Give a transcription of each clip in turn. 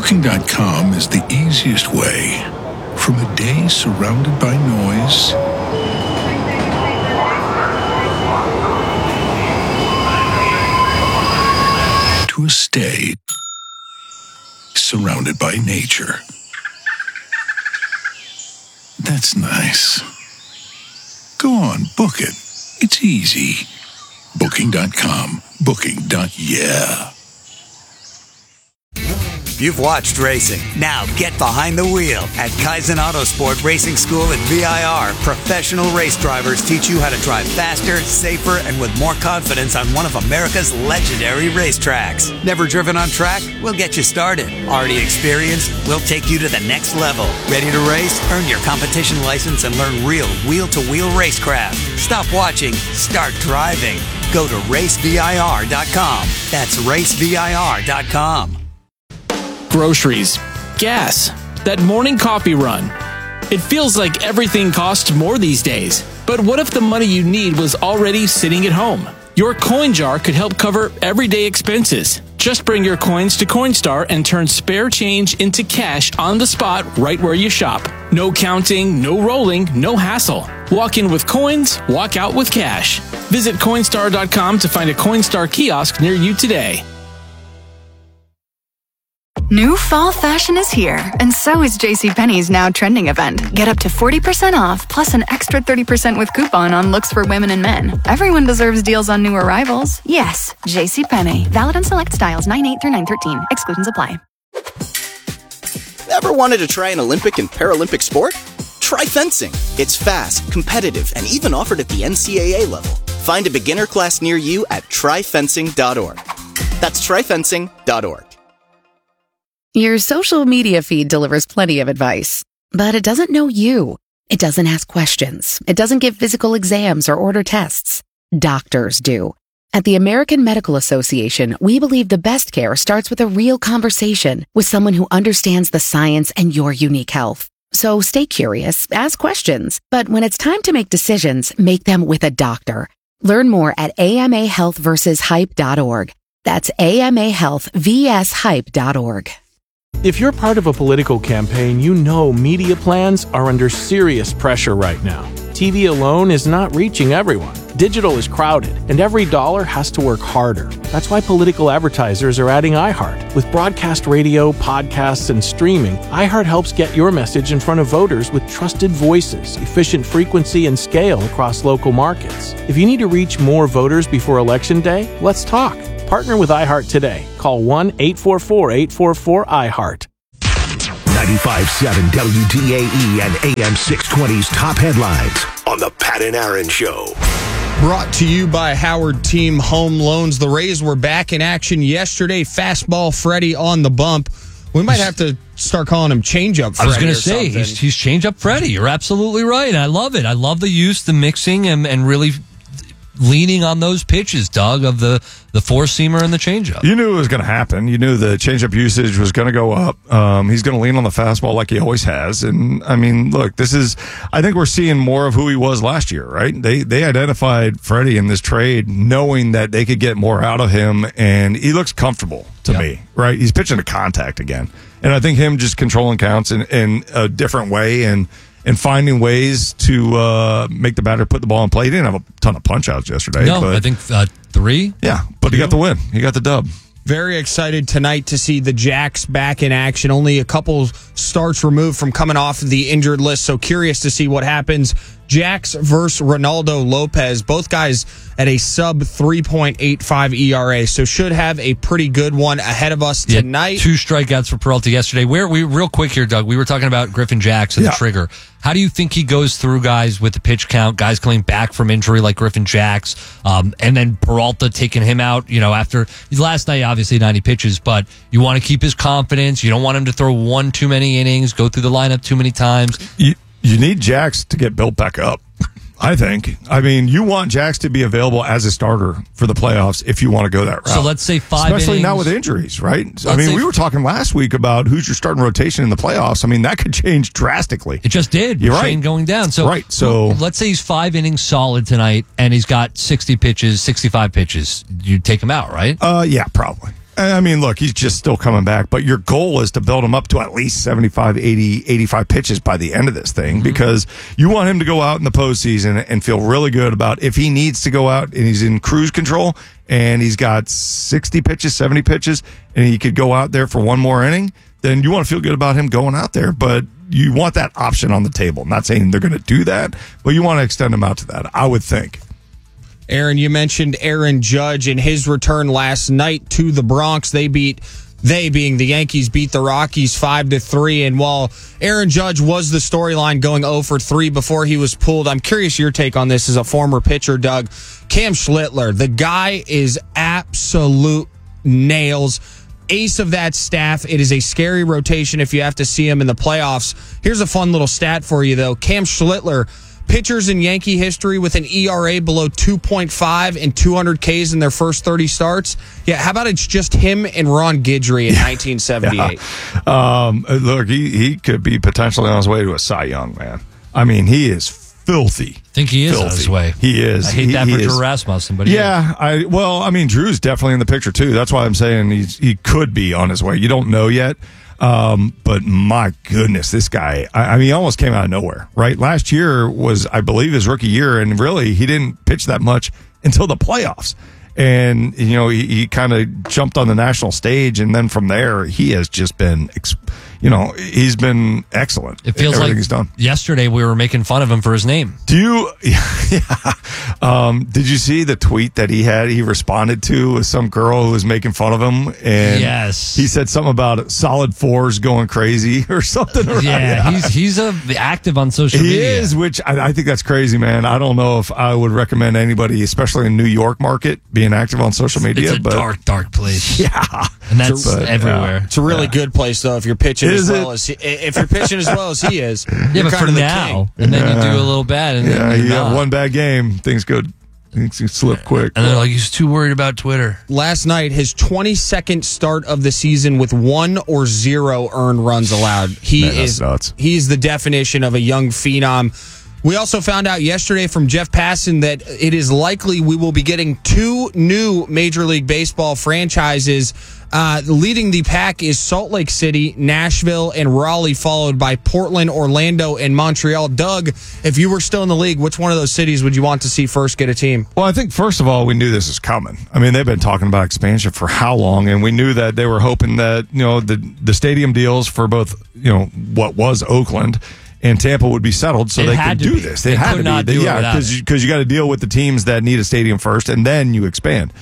Booking.com is the easiest way. From a day surrounded by noise to a stay surrounded by nature. That's nice. Go on, book it. It's easy. Booking.com. Booking.yeah. You've watched racing. Now get behind the wheel at Kaizen Autosport Racing School at VIR. Professional race drivers teach you how to drive faster, safer, and with more confidence on one of America's legendary racetracks. Never driven on track? We'll get you started. Already experienced? We'll take you to the next level. Ready to race? Earn your competition license and learn real wheel-to-wheel racecraft. Stop watching. Start driving. Go to racevir.com. That's racevir.com. Groceries, gas, that morning coffee run. It feels like everything costs more these days. But what if the money you need was already sitting at home? Your coin jar could help cover everyday expenses. Just bring your coins to Coinstar and turn spare change into cash on the spot right where you shop. No counting, no rolling, no hassle. Walk in with coins, walk out with cash. Visit Coinstar.com to find a Coinstar kiosk near you today. New fall fashion is here, and so is JCPenney's now trending event. Get up to 40% off, plus an extra 30% with coupon on looks for women and men. Everyone deserves deals on new arrivals. Yes, JCPenney. Valid on select styles 9/8 through 9/13. Exclusions apply. Ever wanted to try an Olympic and Paralympic sport? Try fencing. It's fast, competitive, and even offered at the NCAA level. Find a beginner class near you at tryfencing.org. That's tryfencing.org. Your social media feed delivers plenty of advice, but it doesn't know you. It doesn't ask questions. It doesn't give physical exams or order tests. Doctors do. At the American Medical Association, we believe the best care starts with a real conversation with someone who understands the science and your unique health. So stay curious, ask questions, but when it's time to make decisions, make them with a doctor. Learn more at amahealthversushype.org. That's amahealthvshype.org. If you're part of a political campaign, you know media plans are under serious pressure right now. TV alone is not reaching everyone. Digital is crowded, and every dollar has to work harder. That's why political advertisers are adding iHeart. With broadcast radio, podcasts, and streaming, iHeart helps get your message in front of voters with trusted voices, efficient frequency, and scale across local markets. If you need to reach more voters before Election Day, let's talk. Partner with iHeart today. Call 1-844-844-iHeart. 95.7 WDAE and AM 620's top headlines on the Pat and Aaron Show. Brought to you by Howard Team Home Loans. The Rays were back in action yesterday. Fastball Freddie on the bump. We might have to start calling him Change-Up Freddie. I was going to say, he's Change-Up Freddie. You're absolutely right. I love it. I love the use, the mixing, and really leaning on those pitches, Doug, of the four-seamer and the changeup. You knew it was going to happen. You knew the changeup usage was going to go up. He's going to lean on the fastball like he always has. And, I mean, look, I think we're seeing more of who he was last year, right? They identified Freddie in this trade knowing that they could get more out of him, and he looks comfortable to me, right? He's pitching to contact again. And I think him just controlling counts in a different way and finding ways to make the batter put the ball in play. He didn't have a ton of punch-outs yesterday. No, but I think 3. Yeah, but he got the win. He got the dub. Very excited tonight to see the Jacks back in action. Only a couple starts removed from coming off the injured list, so curious to see what happens. Jacks versus Ronaldo Lopez. Both guys at a sub 3.85 ERA, so should have a pretty good one ahead of us tonight. 2 strikeouts for Peralta yesterday. Real quick here, Doug, we were talking about Griffin Jax and the trigger. How do you think he goes through guys with the pitch count, guys coming back from injury like Griffin Jax, and then Peralta taking him out, after last night, obviously 90 pitches, but you want to keep his confidence. You don't want him to throw one too many innings, go through the lineup too many times. You need Jax to get built back up, I think. I mean, you want Jax to be available as a starter for the playoffs if you want to go that route. So let's say 5 innings. Especially now with injuries, right? We were talking last week about who's your starting rotation in the playoffs. I mean, that could change drastically. It just did. You're Shane right. going down. So let's say he's 5 innings solid tonight and he's got 60 pitches, 65 pitches. You take him out, right? Yeah, probably. I mean, look, he's just still coming back, but your goal is to build him up to at least 75, 80, 85 pitches by the end of this thing because you want him to go out in the postseason and feel really good about if he needs to go out and he's in cruise control and he's got 60 pitches, 70 pitches, and he could go out there for one more inning, then you want to feel good about him going out there. But you want that option on the table. I'm not saying they're going to do that, but you want to extend him out to that, I would think. Aaron, you mentioned Aaron Judge and his return last night to the Bronx. They being the Yankees, beat the Rockies 5-3. And while Aaron Judge was the storyline going 0-3 before he was pulled, I'm curious your take on this as a former pitcher, Doug. Cam Schlittler, the guy is absolute nails. Ace of that staff. It is a scary rotation if you have to see him in the playoffs. Here's a fun little stat for you, though. Cam Schlittler, pitchers in Yankee history with an ERA below 2.5 and 200 Ks in their first 30 starts. Yeah, how about it's just him and Ron Guidry in 1978? Look, he could be potentially on his way to a Cy Young, man. I mean, he is filthy. I think he is on his way. He is. I hate that for Drew Rasmussen, but Drew's definitely in the picture too. That's why I'm saying he could be on his way. You don't know yet. But my goodness, this guy, I mean, he almost came out of nowhere, right? Last year was, I believe, his rookie year, and really, he didn't pitch that much until the playoffs. And, you know, he kind of jumped on the national stage, and then from there, he has just been, he's been excellent. It feels like he's done. Yesterday we were making fun of him for his name. Did you see the tweet that he had? He responded to with some girl who was making fun of him, and yes, he said something about solid fours going crazy or something. Yeah, he's active on social media. He is, which I think that's crazy, man. I don't know if I would recommend anybody, especially in New York market, being active on social media. It's a dark place. Yeah, and that's everywhere. It's a really good place, though, if you're pitching as well as he is. Yeah, but for now, and then you do a little bad, and then you have one bad game, things slip quick. And they're like, he's too worried about Twitter. Last night, his 22nd start of the season with 1 or 0 earned runs allowed. He's the definition of a young phenom. We also found out yesterday from Jeff Passan that it is likely we will be getting 2 new Major League Baseball franchises. Leading the pack is Salt Lake City, Nashville, and Raleigh, followed by Portland, Orlando, and Montreal. Doug, if you were still in the league, which one of those cities would you want to see first get a team? Well, I think, first of all, we knew this was coming. I mean, they've been talking about expansion for how long, and we knew that they were hoping that, the stadium deals for both, what was Oakland and Tampa would be settled so they could do this. They had to be. Because you got to deal with the teams that need a stadium first, and then you expand.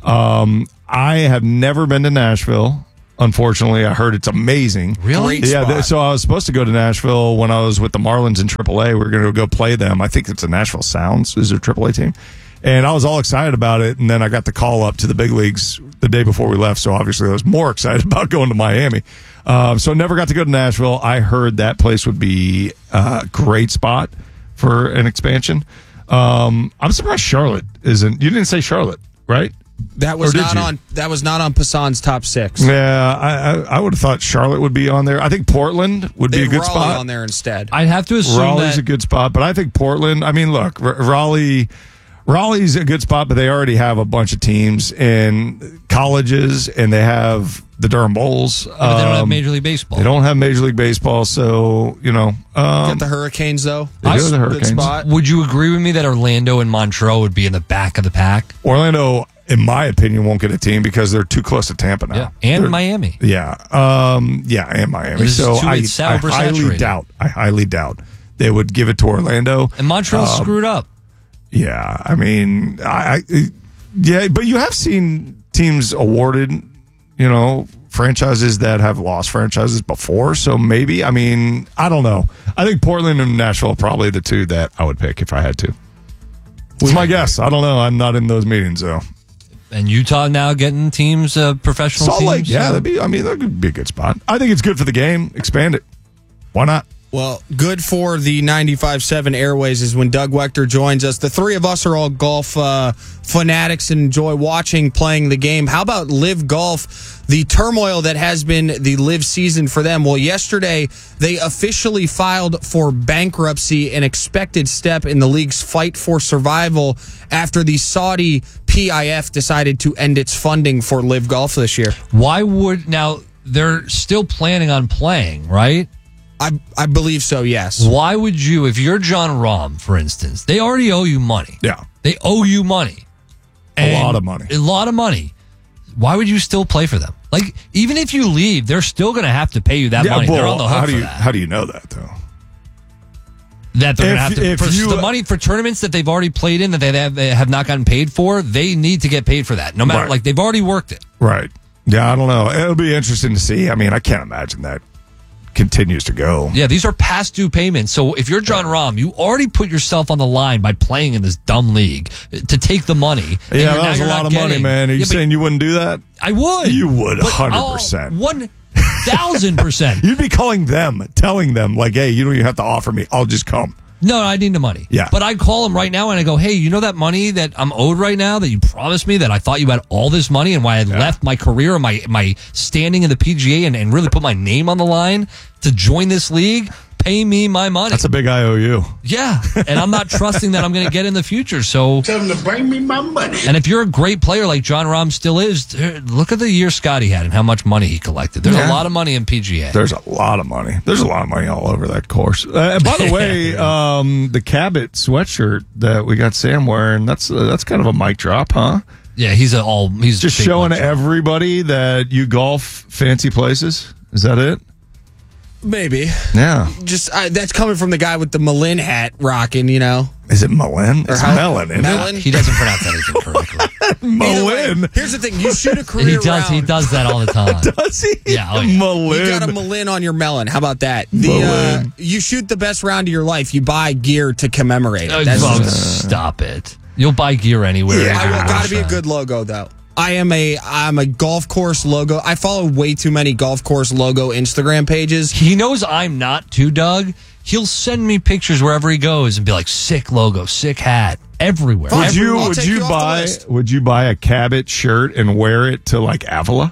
I have never been to Nashville. Unfortunately, I heard it's amazing. Really? Yeah. So I was supposed to go to Nashville when I was with the Marlins in AAA. We were going to go play them. I think it's the Nashville Sounds is their AAA team. And I was all excited about it. And then I got the call up to the big leagues the day before we left. So obviously I was more excited about going to Miami. So never got to go to Nashville. I heard that place would be a great spot for an expansion. I'm surprised Charlotte isn't. You didn't say Charlotte, right? That was not on Passan's top 6. Yeah, I would have thought Charlotte would be on there. I think Portland would be a good spot on there instead. I'd have to assume Raleigh's a good spot, but I think Portland. I mean, look, Raleigh's a good spot, but they already have a bunch of teams in colleges, and they have the Durham Bowls. But they don't have Major League Baseball. They don't have Major League Baseball, so get the Hurricanes though. They do the Hurricanes. Good spot. Would you agree with me that Orlando and Montreal would be in the back of the pack? Orlando, in my opinion, won't get a team because they're too close to Tampa now. Yeah, and Miami. Yeah, and Miami. So I highly doubt they would give it to Orlando. And Montreal screwed up. Yeah, I mean, but you have seen teams awarded, franchises that have lost franchises before. So maybe, I mean, I don't know. I think Portland and Nashville are probably the 2 that I would pick if I had to. Was my guess. I don't know. I'm not in those meetings, though. And Utah now getting teams, professional Salt teams. Lake, yeah, that could be a good spot. I think it's good for the game. Expand it. Why not? Well, good for the 95.7 airways is when Doug Wechter joins us. The 3 of us are all golf fanatics and enjoy watching, playing the game. How about Live Golf? The turmoil that has been the Live season for them. Well, yesterday they officially filed for bankruptcy, an expected step in the league's fight for survival after the Saudi PIF decided to end its funding for Live Golf this year. Why would now they're still planning on playing, right? I believe so, yes. Why would you, if you're John Rahm, for instance, they already owe you money. Yeah. They owe you money. A lot of money. A lot of money. Why would you still play for them? Like, even if you leave, they're still going to have to pay you that money. Well, they're on the hook for that. How do you know that, though? That they're going to have to... the money for tournaments that they've already played in that they have not gotten paid for, they need to get paid for that. No matter, like, they've already worked it. Right. Yeah, I don't know. It'll be interesting to see. I mean, I can't imagine that continues to go. Yeah, these are past due payments. So if you're John Rahm, you already put yourself on the line by playing in this dumb league to take the money. Yeah, that was a lot of money, man. Are you saying you wouldn't do that? I would. You would, 100%. 1,000%. You'd be calling them, telling them, like, hey, you don't even have to offer me. I'll just come. No, I need the money. Yeah. But I call them right now and I go, hey, you know that money that I'm owed right now that you promised me that I thought you had all this money and why I left my career and my standing in the PGA and really put my name on the line to join this league? Pay me my money. That's a big IOU. Yeah. And I'm not trusting that I'm going to get in the future. So Tell them to bring me my money. And if you're a great player like John Rahm still is, look at the year Scotty had and how much money he collected. There's a lot of money in PGA. There's a lot of money. There's a lot of money all over that course. By the way, the Cabot sweatshirt that we got Sam wearing, that's kind of a mic drop, huh? Yeah, he's just showing everybody that you golf fancy places. Is that it? Maybe. Yeah. Just that's coming from the guy with the Malin hat rocking, you know. Is it Malin? It's Melon, isn't it? He doesn't pronounce anything correctly. Malin. Here's the thing: you shoot a career round. He does that all the time. Does he? Yeah. Oh, yeah. Malin. You got a Malin on your melon. How about that? You shoot the best round of your life. You buy gear to commemorate it. Stop it. You'll buy gear anywhere. Yeah, got to be a good logo though. I'm a golf course logo. I follow way too many golf course logo Instagram pages. He knows I'm not too, Doug. He'll send me pictures wherever he goes and be like, sick logo, sick hat, everywhere. Would you buy a Cabot shirt and wear it to like Avila?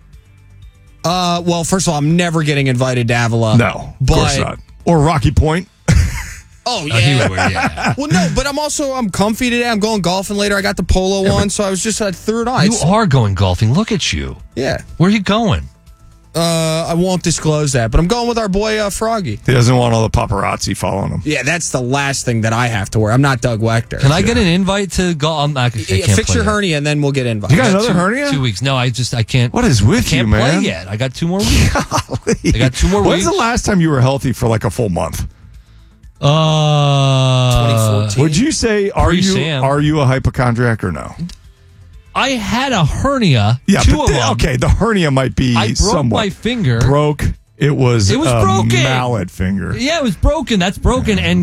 Well, first of all, I'm never getting invited to Avila. No, of course not. Or Rocky Point. Oh, yeah. Well, no, but I'm comfy today. I'm going golfing later. I got the polo on, so I threw it on. You are going golfing. Look at you. Yeah. Where are you going? I won't disclose that, but I'm going with our boy Froggy. He doesn't want all the paparazzi following him. Yeah, that's the last thing that I have to wear. I'm not Doug Wechter. Can I get an invite to golf? I can't fix your hernia, and then we'll get invited. You got another hernia? 2 weeks. No, I can't. What is with you, man? I can't play yet. I got 2 more weeks. I got 2 more weeks. When's the last time you were healthy for like a full month? 2014. Would you say are you a hypochondriac or no? I had a hernia. Yeah, two of them. Okay, the hernia might be I broke somewhat my finger. It was broken. mallet finger. Yeah, it was broken. That's broken. And